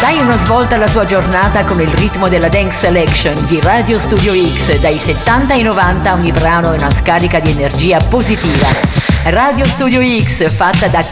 Dai una svolta alla tua giornata con il ritmo della Dance Selection di Radio Studio X. Dai 70 ai 90 ogni brano è una scarica di energia positiva. Radio Studio X, fatta da